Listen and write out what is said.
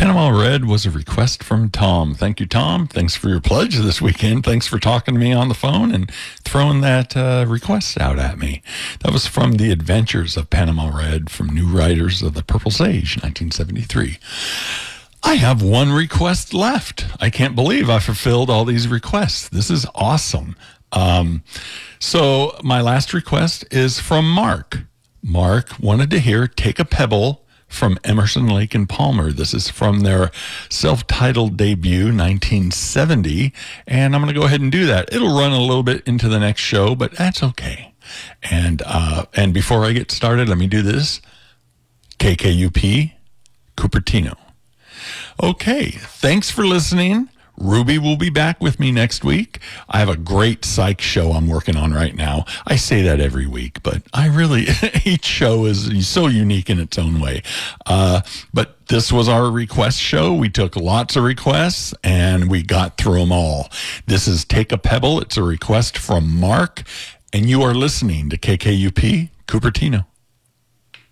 Panama Red was a request from Tom. Thank you, Tom. Thanks for your pledge this weekend. Thanks for talking to me on the phone and throwing that request out at me. That was from The Adventures of Panama Red from New Riders of the Purple Sage, 1973. I have one request left. I can't believe I fulfilled all these requests. This is awesome. So my last request is from Mark. Mark wanted to hear Take a Pebble from Emerson, Lake and Palmer. This is from their self-titled debut, 1970. And I'm going to go ahead and do that. It'll run a little bit into the next show, but that's okay. And before I get started, let me do this. KKUP, Cupertino. Okay, thanks for listening. Ruby will be back with me next week. I have a great psych show I'm working on right now. I say that every week, but each show is so unique in its own way. But this was our request show. We took lots of requests and we got through them all. This is Take a Pebble. It's a request from Mark, and you are listening to KKUP Cupertino.